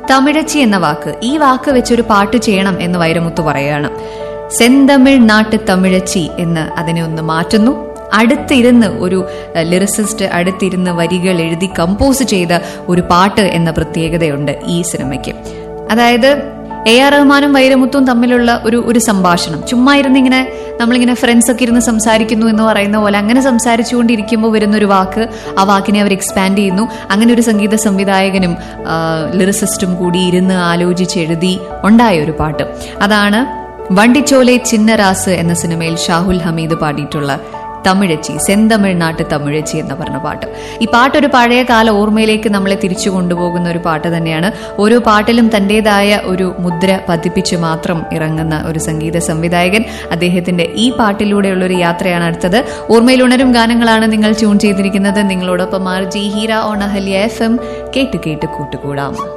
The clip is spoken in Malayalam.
തമിഴച്ചി എന്ന വാക്ക്, ഈ വാക്ക് വെച്ചൊരു പാട്ട് ചെയ്യണം എന്ന് വൈരമുത്തു പറയുകയാണ്. സെന്തമിഴ് നാട്ട് തമിഴച്ചി എന്ന് അതിനെ ഒന്ന് മാറ്റുന്നു. അടുത്തിരുന്ന് ഒരു ലിറിസിസ്റ്റ് അടുത്തിരുന്ന് വരികൾ എഴുതി കമ്പോസ് ചെയ്ത ഒരു പാട്ട് എന്ന പ്രത്യേകതയുണ്ട് ഈ സിനിമയ്ക്ക്. അതായത് AR റഹ്മാനും വൈരമുത്തും തമ്മിലുള്ള ഒരു സംഭാഷണം, ചുമ്മാ ഇരുന്നിങ്ങനെ നമ്മളിങ്ങനെ ഫ്രണ്ട്സ് ഒക്കെ ഇരുന്ന് സംസാരിക്കുന്നു എന്ന് പറയുന്ന പോലെ അങ്ങനെ സംസാരിച്ചുകൊണ്ടിരിക്കുമ്പോൾ വരുന്നൊരു വാക്ക്, ആ വാക്കിനെ അവർ എക്സ്പാൻഡ് ചെയ്യുന്നു. അങ്ങനെ ഒരു സംഗീത സംവിധായകനും ലിറിസിസ്റ്റും കൂടി ഇരുന്ന് ആലോചിച്ചെഴുതി ഉണ്ടായ ഒരു പാട്ട്. അതാണ് വണ്ടിച്ചോലെ ചിന്നറാസ് എന്ന സിനിമയിൽ ഷാഹുൽ ഹമീദ് പാടിയിട്ടുള്ള തമിഴച്ചി, സെന്തമിഴ്നാട്ട് തമിഴച്ചി എന്ന് പറഞ്ഞ പാട്ട്. ഈ പാട്ടൊരു പഴയ കാല ഓർമ്മയിലേക്ക് നമ്മളെ തിരിച്ചു കൊണ്ടുപോകുന്ന ഒരു പാട്ട് തന്നെയാണ്. ഓരോ പാട്ടിലും തന്റേതായ ഒരു മുദ്ര പതിപ്പിച്ച് മാത്രം ഇറങ്ങുന്ന ഒരു സംഗീത സംവിധായകൻ. അദ്ദേഹത്തിന്റെ ഈ പാട്ടിലൂടെയുള്ള ഒരു യാത്രയാണ് അടുത്തത്. ഓർമ്മയിൽ ഉണരും ഗാനങ്ങളാണ് നിങ്ങൾ ട്യൂൺ ചെയ്തിരിക്കുന്നത്. നിങ്ങളോടൊപ്പം RJ Heera on Ahalya FM. കേട്ട് കേട്ട് കൂട്ടുകൂടാം.